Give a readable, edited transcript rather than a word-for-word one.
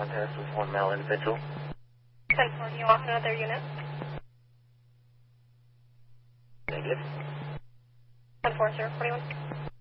contact with one male individual. 10-4, do you want another unit? Negative. 10-4, 041.